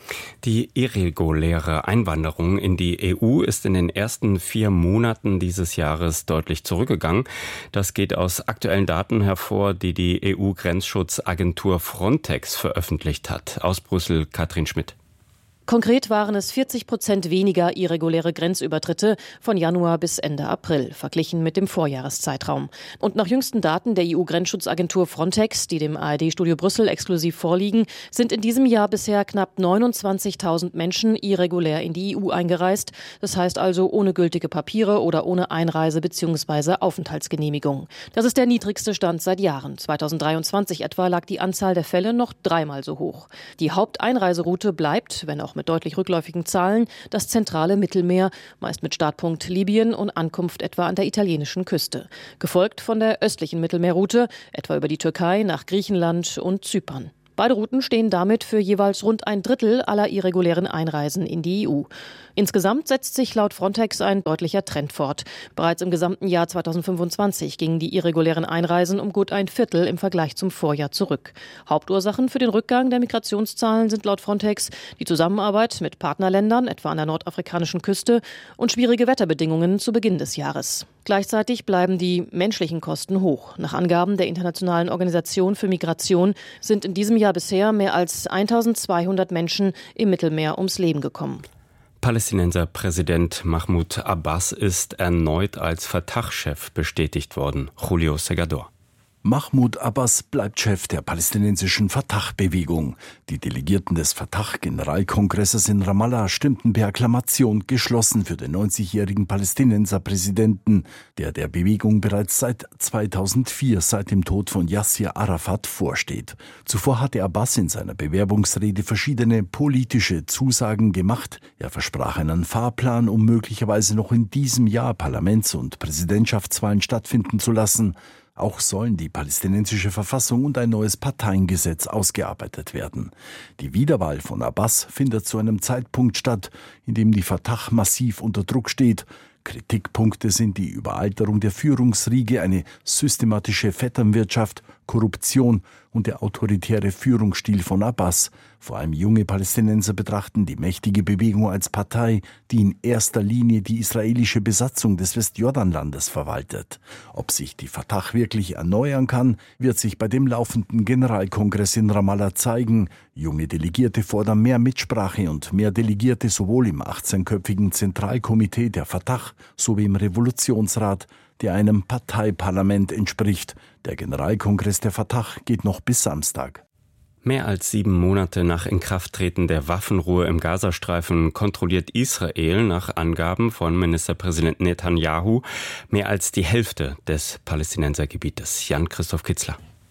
C: Die irreguläre Einwanderung in die E U ist in den ersten vier Monaten dieses Jahres deutlich zurückgegangen. Das geht aus aktuellen Daten hervor, die die E U-Grenzschutzagentur Frontex veröffentlicht hat. Aus Brüssel, Katrin Schmidt.
P: Konkret waren es vierzig Prozent weniger irreguläre Grenzübertritte von Januar bis Ende April, verglichen mit dem Vorjahreszeitraum. Und nach jüngsten Daten der E U-Grenzschutzagentur Frontex, die dem A R D-Studio Brüssel exklusiv vorliegen, sind in diesem Jahr bisher knapp neunundzwanzigtausend Menschen irregulär in die E U eingereist. Das heißt also ohne gültige Papiere oder ohne Einreise- bzw. Aufenthaltsgenehmigung. Das ist der niedrigste Stand seit Jahren. zweitausenddreiundzwanzig etwa lag die Anzahl der Fälle noch dreimal so hoch. Die Haupteinreiseroute bleibt, wenn auch mit deutlich rückläufigen Zahlen, das zentrale Mittelmeer, meist mit Startpunkt Libyen und Ankunft etwa an der italienischen Küste. Gefolgt von der östlichen Mittelmeerroute, etwa über die Türkei nach Griechenland und Zypern. Beide Routen stehen damit für jeweils rund ein Drittel aller irregulären Einreisen in die E U. Insgesamt setzt sich laut Frontex ein deutlicher Trend fort. Bereits im gesamten Jahr zweitausendfünfundzwanzig gingen die irregulären Einreisen um gut ein Viertel im Vergleich zum Vorjahr zurück. Hauptursachen für den Rückgang der Migrationszahlen sind laut Frontex die Zusammenarbeit mit Partnerländern, etwa an der nordafrikanischen Küste, und schwierige Wetterbedingungen zu Beginn des Jahres. Gleichzeitig bleiben die menschlichen Kosten hoch. Nach Angaben der Internationalen Organisation für Migration sind in diesem Jahr bisher mehr als eintausendzweihundert Menschen im Mittelmeer ums Leben gekommen.
C: Palästinenser Präsident Mahmoud Abbas ist erneut als Fatah-Chef bestätigt worden. Julio Segador.
Q: Mahmoud Abbas bleibt Chef der palästinensischen Fatah-Bewegung. Die Delegierten des Fatah-Generalkongresses in Ramallah stimmten per Akklamation geschlossen für den neunzigjährigen Palästinenser-Präsidenten, der der Bewegung bereits seit zweitausendvier, seit dem Tod von Yassir Arafat, vorsteht. Zuvor hatte Abbas in seiner Bewerbungsrede verschiedene politische Zusagen gemacht. Er versprach einen Fahrplan, um möglicherweise noch in diesem Jahr Parlaments- und Präsidentschaftswahlen stattfinden zu lassen. Auch sollen die palästinensische Verfassung und ein neues Parteiengesetz ausgearbeitet werden. Die Wiederwahl von Abbas findet zu einem Zeitpunkt statt, in dem die Fatah massiv unter Druck steht. Kritikpunkte sind die Überalterung der Führungsriege, eine systematische Vetternwirtschaft, Korruption und der autoritäre Führungsstil von Abbas. Vor allem junge Palästinenser betrachten die mächtige Bewegung als Partei, die in erster Linie die israelische Besatzung des Westjordanlandes verwaltet. Ob sich die Fatah wirklich erneuern kann, wird sich bei dem laufenden Generalkongress in Ramallah zeigen. Junge Delegierte fordern mehr Mitsprache und mehr Delegierte sowohl im achtzehnköpfigen Zentralkomitee der Fatah sowie im Revolutionsrat, der einem Parteiparlament entspricht. Der Generalkongress der Fatah geht noch bis Samstag.
C: Mehr als sieben Monate nach Inkrafttreten der Waffenruhe im Gazastreifen kontrolliert Israel nach Angaben von Ministerpräsident Netanyahu mehr als die Hälfte des Palästinensergebietes. Jan-Christoph Kitzler.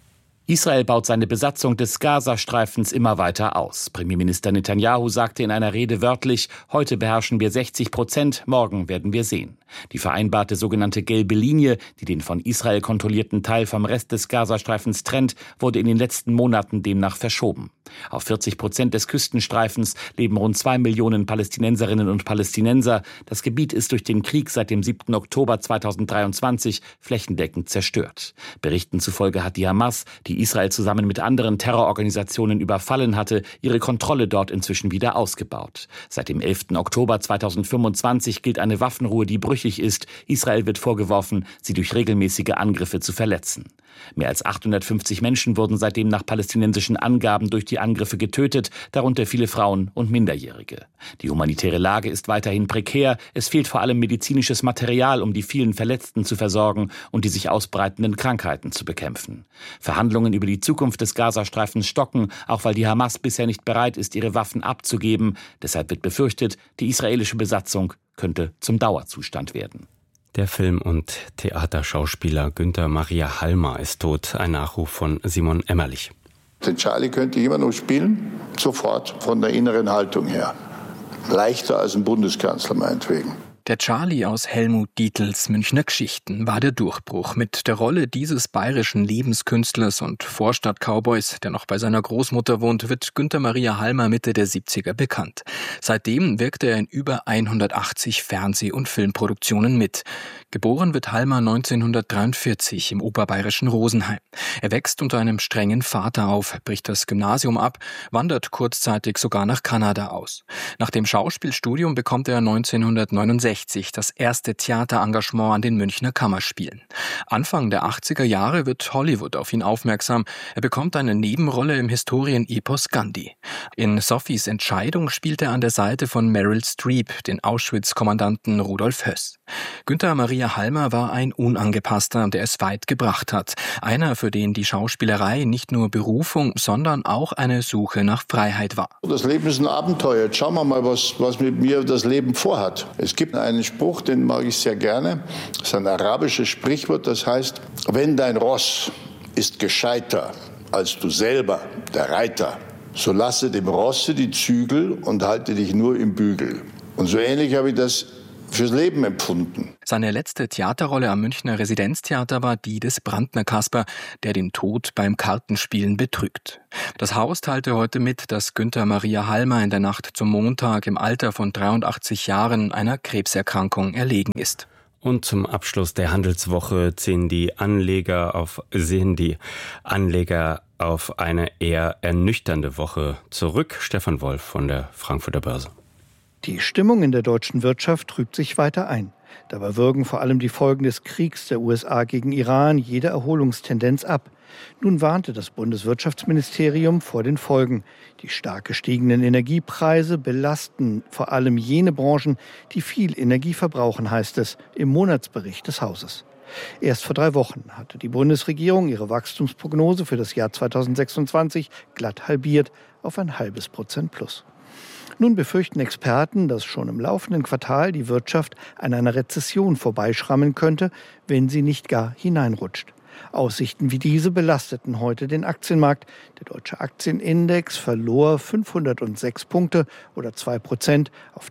R: Israel baut seine Besatzung des Gazastreifens immer weiter aus. Premierminister Netanyahu sagte in einer Rede wörtlich, heute beherrschen wir sechzig Prozent, morgen werden wir sehen. Die vereinbarte sogenannte gelbe Linie, die den von Israel kontrollierten Teil vom Rest des Gazastreifens trennt, wurde in den letzten Monaten demnach verschoben. Auf vierzig Prozent des Küstenstreifens leben rund zwei Millionen Palästinenserinnen und Palästinenser. Das Gebiet ist durch den Krieg seit dem siebten Oktober zweitausenddreiundzwanzig flächendeckend zerstört. Berichten zufolge hat die Hamas, die Israel zusammen mit anderen Terrororganisationen überfallen hatte, ihre Kontrolle dort inzwischen wieder ausgebaut. Seit dem elften Oktober zweitausendfünfundzwanzig gilt eine Waffenruhe, die brüchig ist. Israel wird vorgeworfen, sie durch regelmäßige Angriffe zu verletzen. Mehr als achthundertfünfzig Menschen wurden seitdem nach palästinensischen Angaben durch die Angriffe getötet, darunter viele Frauen und Minderjährige. Die humanitäre Lage ist weiterhin prekär. Es fehlt vor allem medizinisches Material, um die vielen Verletzten zu versorgen und die sich ausbreitenden Krankheiten zu bekämpfen. Verhandlungen über die Zukunft des Gazastreifens stocken, auch weil die Hamas bisher nicht bereit ist, ihre Waffen abzugeben. Deshalb wird befürchtet, die israelische Besatzung könnte zum Dauerzustand werden.
C: Der Film- und Theaterschauspieler Günther Maria Halmer ist tot. Ein Nachruf von Simon Emmerlich.
S: Den Charlie könnte ich immer noch spielen, sofort, von der inneren Haltung her. Leichter als ein Bundeskanzler meinetwegen.
T: Der Charlie aus Helmut Dietls Münchner Geschichten war der Durchbruch. Mit der Rolle dieses bayerischen Lebenskünstlers und Vorstadt-Cowboys, der noch bei seiner Großmutter wohnt, wird Günther Maria Halmer Mitte der siebziger bekannt. Seitdem wirkte er in über hundertachtzig Fernseh- und Filmproduktionen mit. Geboren wird Halmer neunzehnhundertdreiundvierzig im oberbayerischen Rosenheim. Er wächst unter einem strengen Vater auf, bricht das Gymnasium ab, wandert kurzzeitig sogar nach Kanada aus. Nach dem Schauspielstudium bekommt er neunzehnhundertneunundsechzig das erste Theaterengagement an den Münchner Kammerspielen. Anfang der achtziger Jahre wird Hollywood auf ihn aufmerksam. Er bekommt eine Nebenrolle im Historienepos Gandhi. In Sophies Entscheidung spielt er an der Seite von Meryl Streep, den Auschwitz-Kommandanten Rudolf Höss. Günther Maria Halmer war ein Unangepasster, der es weit gebracht hat. Einer, für den die Schauspielerei nicht nur Berufung, sondern auch eine Suche nach Freiheit war.
S: Das Leben ist ein Abenteuer. Jetzt schauen wir mal, was, was mit mir das Leben vorhat. Es gibt einen Spruch, den mag ich sehr gerne. Das ist ein arabisches Sprichwort, das heißt, wenn dein Ross ist gescheiter als du selber, der Reiter, so lasse dem Rosse die Zügel und halte dich nur im Bügel. Und so ähnlich habe ich das fürs Leben empfunden.
T: Seine letzte Theaterrolle am Münchner Residenztheater war die des Brandner Kasper, der den Tod beim Kartenspielen betrügt. Das Haus teilte heute mit, dass Günther Maria Halmer in der Nacht zum Montag im Alter von dreiundachtzig Jahren einer Krebserkrankung erlegen ist.
C: Und zum Abschluss der Handelswoche sehen die Anleger auf, sehen die Anleger auf eine eher ernüchternde Woche zurück. Stefan Wolf von der Frankfurter Börse.
U: Die Stimmung in der deutschen Wirtschaft trübt sich weiter ein. Dabei würgen vor allem die Folgen des Kriegs der U S A gegen Iran jede Erholungstendenz ab. Nun warnte das Bundeswirtschaftsministerium vor den Folgen. Die stark gestiegenen Energiepreise belasten vor allem jene Branchen, die viel Energie verbrauchen, heißt es im Monatsbericht des Hauses. Erst vor drei Wochen hatte die Bundesregierung ihre Wachstumsprognose für das Jahr zweitausendsechsundzwanzig glatt halbiert auf ein halbes Prozent plus. Nun befürchten Experten, dass schon im laufenden Quartal die Wirtschaft an einer Rezession vorbeischrammen könnte, wenn sie nicht gar hineinrutscht. Aussichten wie diese belasteten heute den Aktienmarkt. Der deutsche Aktienindex verlor fünfhundertsechs Punkte oder zwei Prozent auf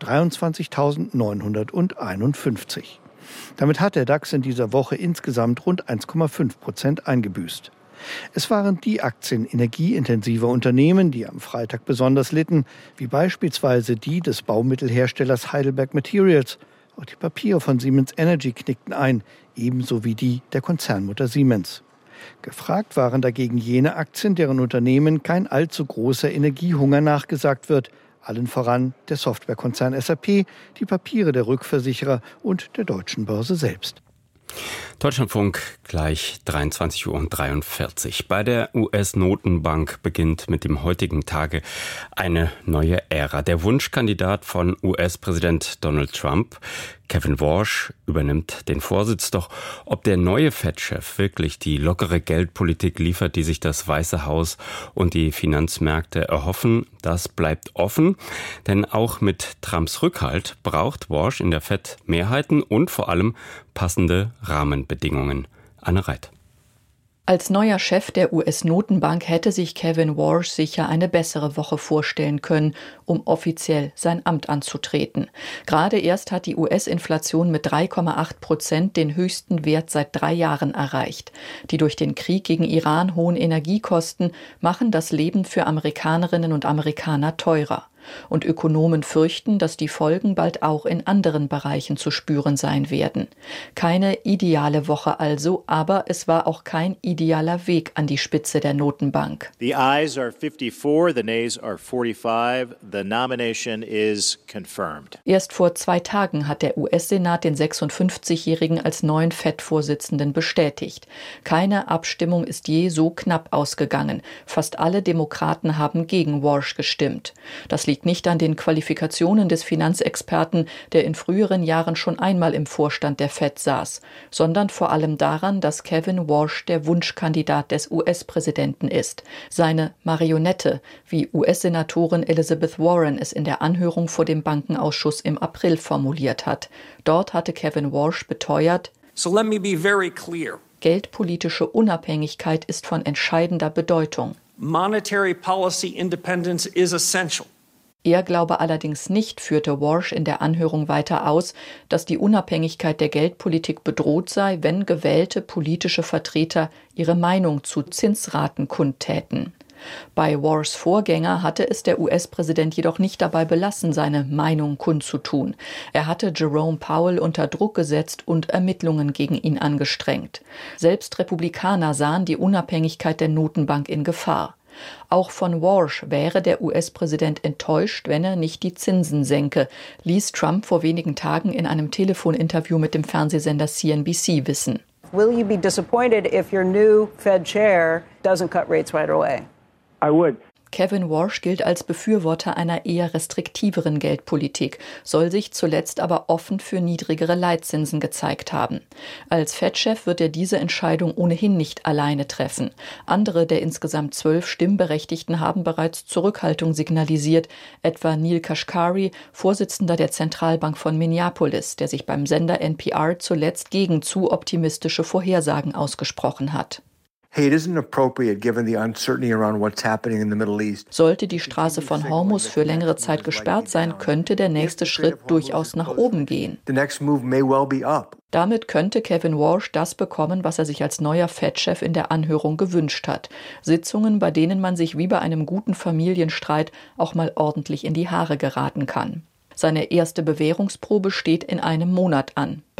U: dreiundzwanzigtausendneunhunderteinundfünfzig. Damit hat der DAX in dieser Woche insgesamt rund eins Komma fünf Prozent eingebüßt. Es waren die Aktien energieintensiver Unternehmen, die am Freitag besonders litten, wie beispielsweise die des Baumittelherstellers Heidelberg Materials. Auch die Papiere von Siemens Energy knickten ein, ebenso wie die der Konzernmutter Siemens. Gefragt waren dagegen jene Aktien, deren Unternehmen kein allzu großer Energiehunger nachgesagt wird, allen voran der Softwarekonzern S A P, die Papiere der Rückversicherer und der Deutschen Börse selbst.
C: Deutschlandfunk gleich dreiundzwanzig Uhr dreiundvierzig. Bei der U S-Notenbank beginnt mit dem heutigen Tage eine neue Ära. Der Wunschkandidat von U S-Präsident Donald Trump, Kevin Warsh, übernimmt den Vorsitz. Doch ob der neue Fed-Chef wirklich die lockere Geldpolitik liefert, die sich das Weiße Haus und die Finanzmärkte erhoffen, das bleibt offen. Denn auch mit Trumps Rückhalt braucht Warsh in der Fed Mehrheiten und vor allem passende Rahmenbedingungen. Anne Reit.
B: Als neuer Chef der U S-Notenbank hätte sich Kevin Warsh sicher eine bessere Woche vorstellen können, um offiziell sein Amt anzutreten. Gerade erst hat die U S-Inflation mit drei Komma acht Prozent den höchsten Wert seit drei Jahren erreicht. Die durch den Krieg gegen Iran hohen Energiekosten machen das Leben für Amerikanerinnen und Amerikaner teurer. Und Ökonomen fürchten, dass die Folgen bald auch in anderen Bereichen zu spüren sein werden. Keine ideale Woche also, aber es war auch kein idealer Weg an die Spitze der Notenbank.
V: The ayes are fifty-four, the nays are forty-five. The nomination is confirmed.
B: Erst vor zwei Tagen hat der U S-Senat den sechsundfünfzigjährigen als neuen Fed-Vorsitzenden bestätigt. Keine Abstimmung ist je so knapp ausgegangen. Fast alle Demokraten haben gegen Warsh gestimmt. Das liegt nicht an den Qualifikationen des Finanzexperten, der in früheren Jahren schon einmal im Vorstand der Fed saß, sondern vor allem daran, dass Kevin Warsh der Wunschkandidat des U S-Präsidenten ist. Seine Marionette, wie U S-Senatorin Elizabeth Warren es in der Anhörung vor dem Bankenausschuss im April formuliert hat. Dort hatte Kevin Warsh beteuert,
W: So let me be very clear.
B: Geldpolitische Unabhängigkeit ist von entscheidender Bedeutung.
W: Monetary policy independence is essential.
B: Er glaube allerdings nicht, führte Warsh in der Anhörung weiter aus, dass die Unabhängigkeit der Geldpolitik bedroht sei, wenn gewählte politische Vertreter ihre Meinung zu Zinsraten kundtäten. Bei Warshs Vorgänger hatte es der U S-Präsident jedoch nicht dabei belassen, seine Meinung kundzutun. Er hatte Jerome Powell unter Druck gesetzt und Ermittlungen gegen ihn angestrengt. Selbst Republikaner sahen die Unabhängigkeit der Notenbank in Gefahr. Auch von Warsh wäre der U S-Präsident enttäuscht, wenn er nicht die Zinsen senke, ließ Trump vor wenigen Tagen in einem Telefoninterview mit dem Fernsehsender C N B C wissen.
X: Will you be disappointed if your new Fed chair doesn't cut rates right away?
W: I would.
B: Kevin Warsh gilt als Befürworter einer eher restriktiveren Geldpolitik, soll sich zuletzt aber offen für niedrigere Leitzinsen gezeigt haben. Als Fed-Chef wird er diese Entscheidung ohnehin nicht alleine treffen. Andere der insgesamt zwölf Stimmberechtigten haben bereits Zurückhaltung signalisiert, etwa Neil Kashkari, Vorsitzender der Zentralbank von Minneapolis, der sich beim Sender N P R zuletzt gegen zu optimistische Vorhersagen ausgesprochen hat.
Y: Hey, it isn't appropriate given the uncertainty around what's happening in the Middle East.
B: Sollte die Straße von Hormuz für längere Zeit gesperrt sein, könnte der nächste Schritt durchaus nach oben gehen.
Y: The next move may well be up.
B: Damit könnte Kevin Warsh das bekommen, was er sich als neuer Fed-Chef in der Anhörung gewünscht hat. Sitzungen, bei denen man sich wie bei einem guten Familienstreit auch mal ordentlich in die Haare geraten kann. Seine erste Bewährungsprobe steht in einem Monat an.